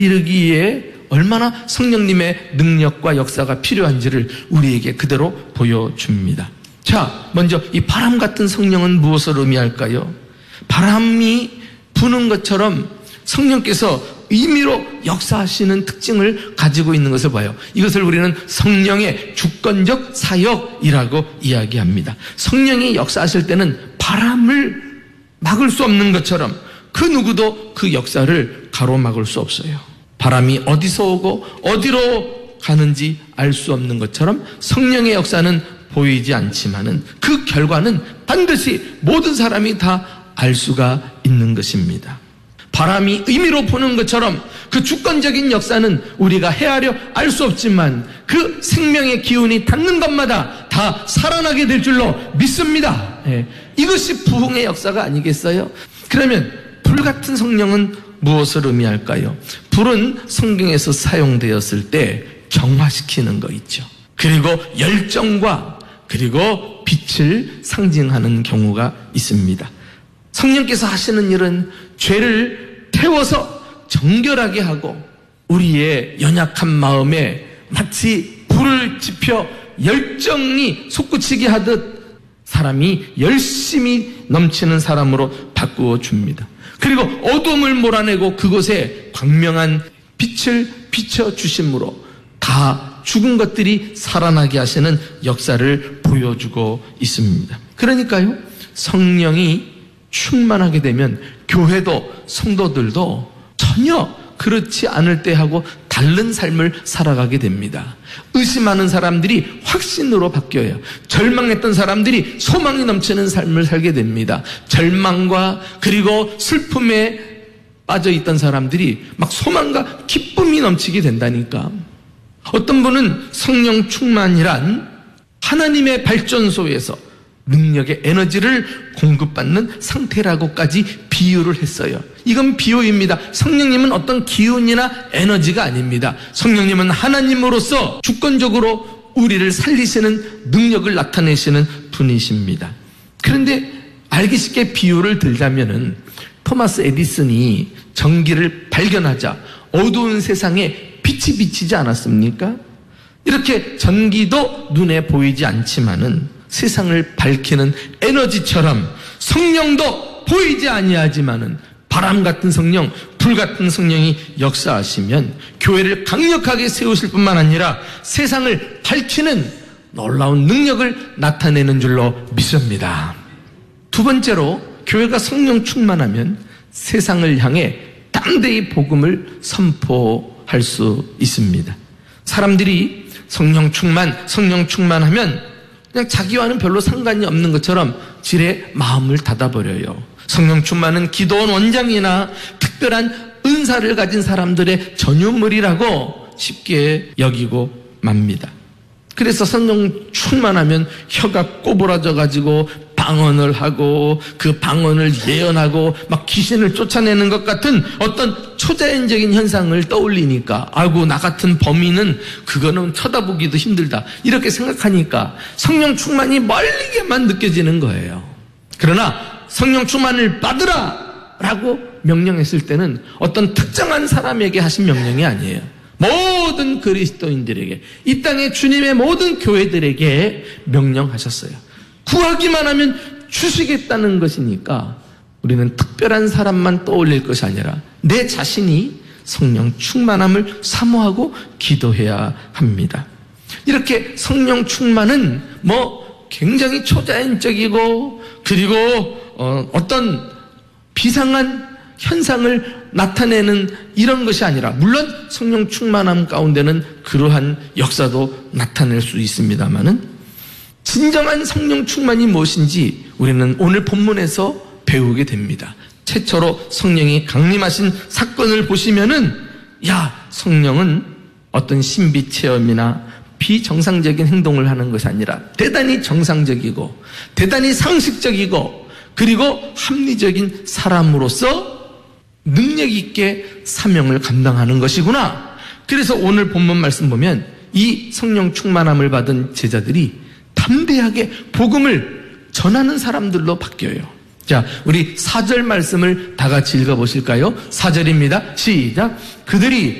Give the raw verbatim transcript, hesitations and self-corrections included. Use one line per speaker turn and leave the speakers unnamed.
이르기에 얼마나 성령님의 능력과 역사가 필요한지를 우리에게 그대로 보여줍니다. 자, 먼저 이 바람 같은 성령은 무엇을 의미할까요? 바람이 부는 것처럼 성령께서 임의로 역사하시는 특징을 가지고 있는 것을 봐요. 이것을 우리는 성령의 주권적 사역이라고 이야기합니다. 성령이 역사하실 때는 바람을 막을 수 없는 것처럼 그 누구도 그 역사를 가로막을 수 없어요. 바람이 어디서 오고 어디로 가는지 알 수 없는 것처럼 성령의 역사는 보이지 않지만은 그 결과는 반드시 모든 사람이 다 알 수가 있는 것입니다. 바람이 의미로 부는 것처럼 그 주권적인 역사는 우리가 헤아려 알 수 없지만 그 생명의 기운이 닿는 것마다 다 살아나게 될 줄로 믿습니다. 예. 이것이 부흥의 역사가 아니겠어요? 그러면 불같은 성령은 무엇을 의미할까요? 불은 성경에서 사용되었을 때 정화시키는 거 있죠. 그리고 열정과 그리고 빛을 상징하는 경우가 있습니다. 성령께서 하시는 일은 죄를 태워서 정결하게 하고 우리의 연약한 마음에 마치 불을 지펴 열정이 솟구치게 하듯 사람이 열심히 넘치는 사람으로 바꾸어 줍니다. 그리고 어둠을 몰아내고 그곳에 광명한 빛을 비춰주심으로 다 죽은 것들이 살아나게 하시는 역사를 보여주고 있습니다. 그러니까요, 성령이 충만하게 되면 교회도 성도들도 전혀 그렇지 않을 때하고 다른 삶을 살아가게 됩니다. 의심하는 사람들이 확신으로 바뀌어요. 절망했던 사람들이 소망이 넘치는 삶을 살게 됩니다. 절망과 그리고 슬픔에 빠져있던 사람들이 막 소망과 기쁨이 넘치게 된다니까. 어떤 분은 성령 충만이란 하나님의 발전소에서 능력의 에너지를 공급받는 상태라고까지 비유를 했어요. 이건 비유입니다. 성령님은 어떤 기운이나 에너지가 아닙니다. 성령님은 하나님으로서 주권적으로 우리를 살리시는 능력을 나타내시는 분이십니다. 그런데 알기 쉽게 비유를 들자면은 토마스 에디슨이 전기를 발견하자 어두운 세상에 빛이 비치지 않았습니까? 이렇게 전기도 눈에 보이지 않지만은 세상을 밝히는 에너지처럼 성령도 보이지 아니하지만은 바람 같은 성령, 불 같은 성령이 역사하시면 교회를 강력하게 세우실 뿐만 아니라 세상을 밝히는 놀라운 능력을 나타내는 줄로 믿습니다. 두 번째로 교회가 성령 충만하면 세상을 향해 담대히 복음을 선포할 수 있습니다. 사람들이 성령 충만, 성령 충만하면 그냥 자기와는 별로 상관이 없는 것처럼 지레 마음을 닫아버려요. 성령 충만은 기도원 원장이나 특별한 은사를 가진 사람들의 전유물이라고 쉽게 여기고 맙니다. 그래서 성령 충만하면 혀가 꼬부라져 가지고 방언을 하고 그 방언을 예언하고 막 귀신을 쫓아내는 것 같은 어떤 초자연적인 현상을 떠올리니까 아이고 나 같은 범인은 그거는 쳐다보기도 힘들다 이렇게 생각하니까 성령 충만이 멀리게만 느껴지는 거예요. 그러나 성령 충만을 받으라 라고 명령했을 때는 어떤 특정한 사람에게 하신 명령이 아니에요. 모든 그리스도인들에게, 이 땅의 주님의 모든 교회들에게 명령하셨어요. 구하기만 하면 주시겠다는 것이니까 우리는 특별한 사람만 떠올릴 것이 아니라 내 자신이 성령 충만함을 사모하고 기도해야 합니다. 이렇게 성령 충만은 뭐 굉장히 초자연적이고 그리고 어, 어떤 비상한 현상을 나타내는 이런 것이 아니라, 물론 성령 충만함 가운데는 그러한 역사도 나타낼 수 있습니다만은 진정한 성령 충만이 무엇인지 우리는 오늘 본문에서 배우게 됩니다. 최초로 성령이 강림하신 사건을 보시면은 야, 성령은 어떤 신비 체험이나 비정상적인 행동을 하는 것이 아니라 대단히 정상적이고 대단히 상식적이고 그리고 합리적인 사람으로서 능력 있게 사명을 감당하는 것이구나. 그래서 오늘 본문 말씀 보면 이 성령 충만함을 받은 제자들이 담대하게 복음을 전하는 사람들로 바뀌어요. 자, 우리 사 절 말씀을 다 같이 읽어보실까요? 사 절입니다. 시작. 그들이